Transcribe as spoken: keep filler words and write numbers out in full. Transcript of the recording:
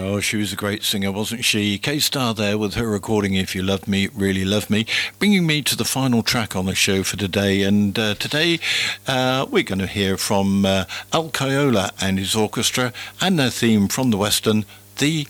Oh, she was a great singer, wasn't she? K-Star there with her recording If You Love Me, Really Love Me, bringing me to the final track on the show for today. And uh, today uh, we're going to hear from uh, Al Caiola and his orchestra and their theme from the Western, The